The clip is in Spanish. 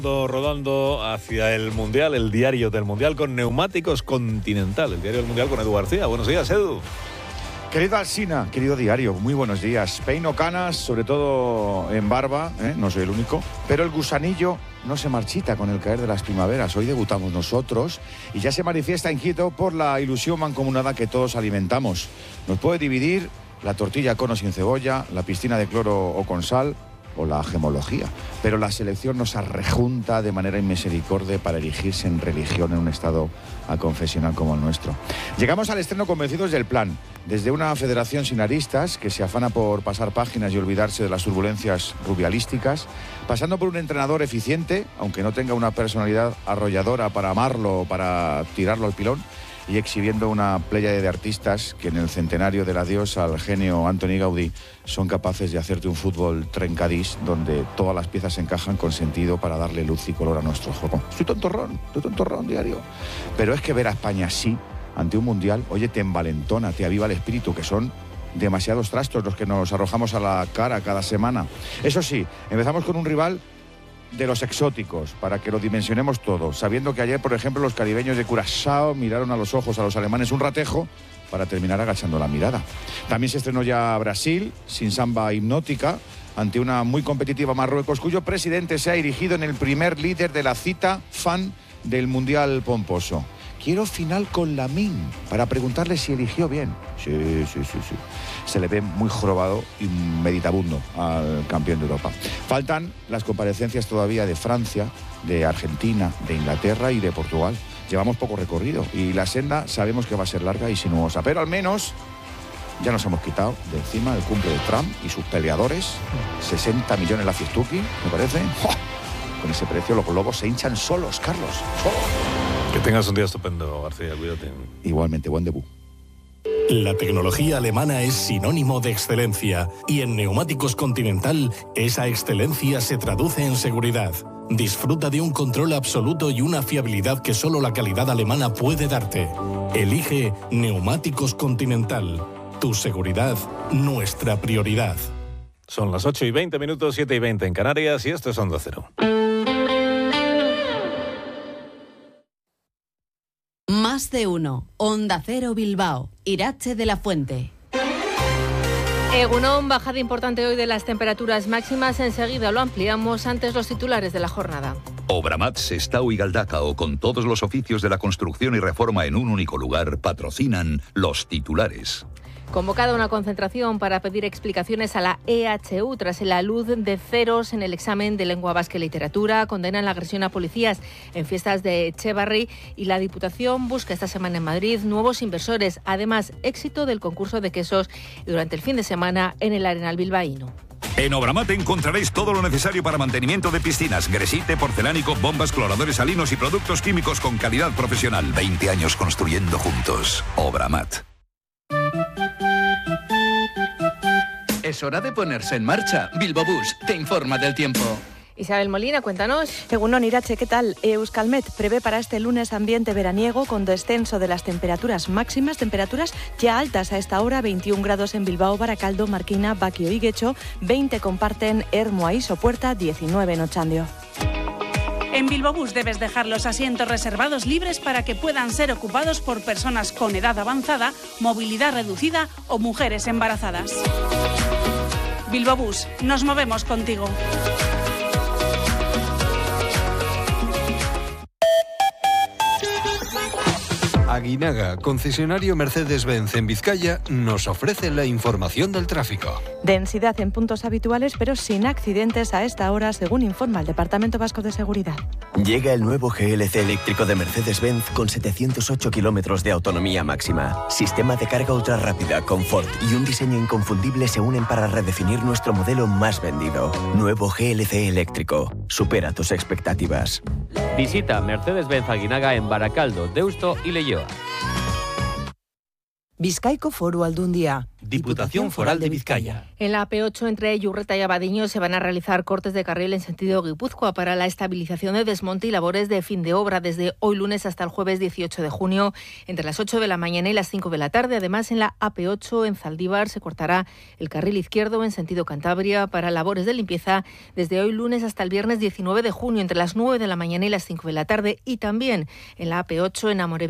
Rodando hacia el Mundial, el diario del Mundial con Neumáticos Continental, el diario del Mundial con Edu García. Buenos días, Edu. Querido Alsina, querido diario, muy buenos días. Peino canas, sobre todo en barba, no soy el único, pero el gusanillo no se marchita con el caer de las primaveras. Hoy debutamos nosotros y ya se manifiesta inquieto por la ilusión mancomunada que todos alimentamos. Nos puede dividir la tortilla con o sin cebolla, la piscina de cloro o con sal, o la gemología, pero la selección nos arrejunta de manera inmisericordia para erigirse en religión en un estado aconfesional como el nuestro. Llegamos al estreno convencidos del plan, desde una federación sin aristas que se afana por pasar páginas y olvidarse de las turbulencias rubialísticas, pasando por un entrenador eficiente, aunque no tenga una personalidad arrolladora para amarlo o para tirarlo al pilón, y exhibiendo una pléyade de artistas que en el centenario del adiós al genio Antoni Gaudí son capaces de hacerte un fútbol trencadís donde todas las piezas encajan con sentido para darle luz y color a nuestro juego. Estoy tontorrón, diario. Pero es que ver a España así, ante un mundial, oye, te envalentona, te aviva el espíritu, que son demasiados trastos los que nos arrojamos a la cara cada semana. Eso sí, empezamos con un rival de los exóticos, para que lo dimensionemos todo, sabiendo que ayer, por ejemplo, los caribeños de Curazao miraron a los ojos a los alemanes un ratejo para terminar agachando la mirada. También se estrenó ya Brasil, sin samba hipnótica, ante una muy competitiva Marruecos, cuyo presidente se ha erigido en el primer líder de la cita fan del Mundial pomposo. Quiero final con Lamine, para preguntarle si eligió bien. Sí. Se le ve muy jorobado y meditabundo al campeón de Europa. Faltan las comparecencias todavía de Francia, de Argentina, de Inglaterra y de Portugal. Llevamos poco recorrido y la senda sabemos que va a ser larga y sinuosa, pero al menos ya nos hemos quitado de encima el cumple de Trump y sus peleadores. 60 millones la fiestuki, me parece. ¡Oh! Con ese precio los globos se hinchan solos, Carlos. ¡Oh! Que tengas un día estupendo, García, cuídate. Igualmente, buen debut. La tecnología alemana es sinónimo de excelencia y en Neumáticos Continental esa excelencia se traduce en seguridad. Disfruta de un control absoluto y una fiabilidad que solo la calidad alemana puede darte. Elige Neumáticos Continental. Tu seguridad, nuestra prioridad. Son las 8:20, 7:20 en Canarias y esto es Onda Cero. Más de uno. Onda Cero Bilbao. Irache de la Fuente. Egunon, bajada importante hoy de las temperaturas máximas. Enseguida lo ampliamos, antes los titulares de la jornada. Obramat, Sestao y Galdacao, con todos los oficios de la construcción y reforma en un único lugar, patrocinan los titulares. Convocada una concentración para pedir explicaciones a la EHU tras el alud de ceros en el examen de lengua vasca y literatura. Condenan la agresión a policías en fiestas de Etxebarri y la Diputación busca esta semana en Madrid nuevos inversores. Además, éxito del concurso de quesos durante el fin de semana en el Arenal bilbaíno. En Obramat encontraréis todo lo necesario para mantenimiento de piscinas, gresite, porcelánico, bombas, cloradores salinos y productos químicos con calidad profesional. 20 años construyendo juntos. Obramat. Es hora de ponerse en marcha. Bilbao Bus te informa del tiempo. Isabel Molina, cuéntanos. Egunon, Irache, ¿qué tal? Euskalmet prevé para este lunes ambiente veraniego con descenso de las temperaturas máximas, temperaturas ya altas a esta hora, 21 grados en Bilbao, Baracaldo, Marquina, Baquio y Guecho, 20 comparten Ermua y Sopuerta, 19 en Otxandio. En Bilbao Bus debes dejar los asientos reservados libres para que puedan ser ocupados por personas con edad avanzada, movilidad reducida o mujeres embarazadas. Bilbao Bus, nos movemos contigo. Aguinaga, concesionario Mercedes-Benz en Vizcaya, nos ofrece la información del tráfico. Densidad en puntos habituales, pero sin accidentes a esta hora, según informa el Departamento Vasco de Seguridad. Llega el nuevo GLC eléctrico de Mercedes-Benz con 708 kilómetros de autonomía máxima. Sistema de carga ultra rápida, confort y un diseño inconfundible se unen para redefinir nuestro modelo más vendido. Nuevo GLC eléctrico. Supera tus expectativas. Visita Mercedes-Benz Aguinaga en Baracaldo, Deusto y Leioa. Bizkaiko Foru Aldundia. Diputación Foral de Vizcaya. En la AP8 entre Yurreta y Abadiño se van a realizar cortes de carril en sentido Guipúzcoa para la estabilización de desmonte y labores de fin de obra desde hoy lunes hasta el jueves 18 de junio entre las 8 de la mañana y las 5 de la tarde. Además, en la AP8 en Zaldívar se cortará el carril izquierdo en sentido Cantabria para labores de limpieza desde hoy lunes hasta el viernes 19 de junio entre las 9 de la mañana y las 5 de la tarde. Y también en la AP8 en Amorebieta